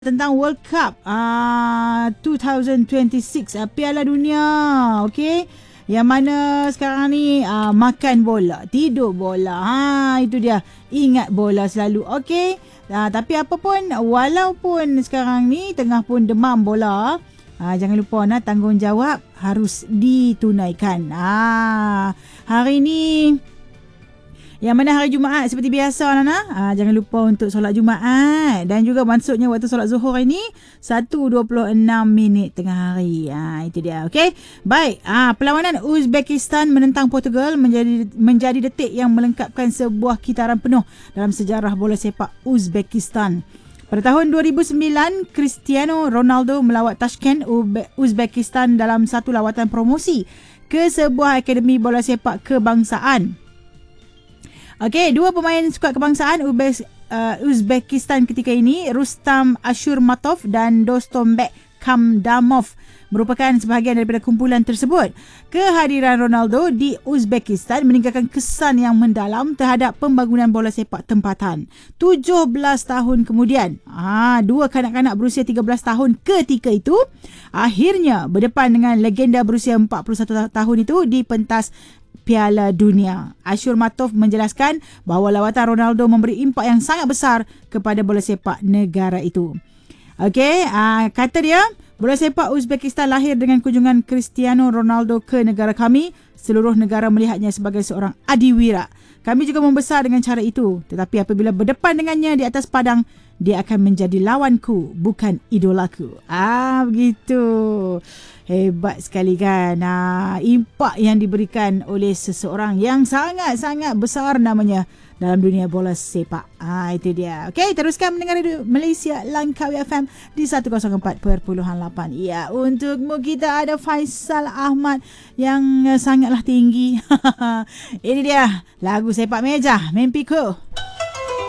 tentang World Cup 2026 Piala Dunia, okey, yang mana sekarang ni makan bola, tidur bola, itu dia, ingat bola selalu, okey. Tapi apa pun, walaupun sekarang ni tengah pun demam bola, jangan lupa tanggungjawab harus ditunaikan. Hari ni yang mana hari Jumaat seperti biasa Nana, jangan lupa untuk solat Jumaat, dan juga maksudnya waktu solat Zuhur ini 1.26 tengah hari. Itu dia. Okey. Baik, perlawanan Uzbekistan menentang Portugal menjadi detik yang melengkapkan sebuah kitaran penuh dalam sejarah bola sepak Uzbekistan. Pada tahun 2009, Cristiano Ronaldo melawat Tashkent, Uzbekistan dalam satu lawatan promosi ke sebuah akademi bola sepak kebangsaan. Okey, dua pemain skuad kebangsaan Uzbekistan ketika ini, Rustam Ashurmatov dan Dostombek Kamdamov, merupakan sebahagian daripada kumpulan tersebut. Kehadiran Ronaldo di Uzbekistan meninggalkan kesan yang mendalam terhadap pembangunan bola sepak tempatan. 17 tahun kemudian, dua kanak-kanak berusia 13 tahun ketika itu akhirnya berdepan dengan legenda berusia 41 tahun itu di pentas Piala Dunia. Ashurmatov menjelaskan bahawa lawatan Ronaldo memberi impak yang sangat besar kepada bola sepak negara itu. Okey, kata dia, bola sepak Uzbekistan lahir dengan kunjungan Cristiano Ronaldo ke negara kami. Seluruh negara melihatnya sebagai seorang adiwira. Kami juga membesar dengan cara itu. Tetapi apabila berdepan dengannya di atas padang, dia akan menjadi lawanku, bukan idolaku. Begitu. Hebat sekali kan. Impak yang diberikan oleh seseorang yang sangat-sangat besar namanya dalam dunia bola sepak. Itu dia. Okey, teruskan mendengar Malaysia Langkawi FM di 104.8. Ya, untukmu kita ada Faisal Ahmad yang sangatlah tinggi. Ini dia lagu Sepak Meja Mimpiku.